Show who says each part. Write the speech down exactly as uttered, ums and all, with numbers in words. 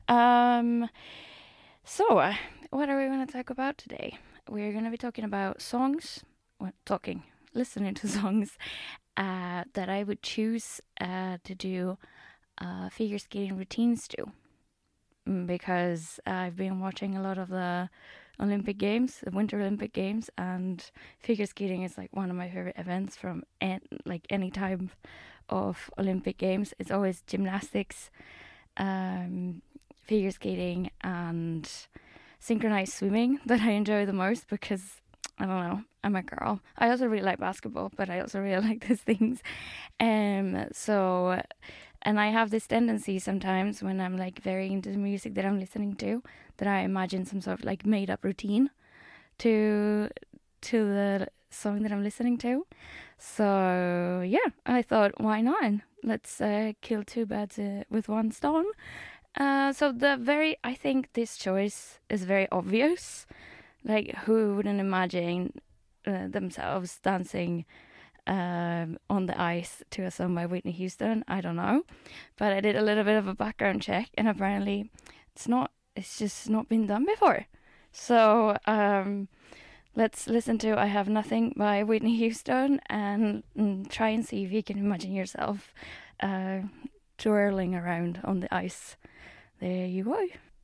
Speaker 1: Um, so, uh, what are we going to talk about today? We're going to be talking about songs, well, talking, listening to songs uh, that I would choose uh, to do uh, figure skating routines to. Mm, Because I've been watching a lot of the Olympic Games, the Winter Olympic Games, and figure skating is like one of my favorite events from an, like any time of Olympic Games. It's always gymnastics, um, figure skating, and synchronized swimming that I enjoy the most because I don't know, I'm a girl. I also really like basketball, but I also really like these things. Um, so, and I have this tendency sometimes when I'm like very into the music that I'm listening to, that I imagine some sort of like made up routine to to the song that I'm listening to. So yeah, I thought, why not? Let's uh, kill two birds uh, with one stone. Uh, so the very, I think this choice is very obvious. Like, who wouldn't imagine uh, themselves dancing um, on the ice to a song by Whitney Houston? I don't know, but I did a little bit of a background check, and apparently, it's not. It's just not been done before. So um, let's listen to "I Have Nothing" by Whitney Houston, and mm, try and see if you can imagine yourself uh, twirling around on the ice. There you go.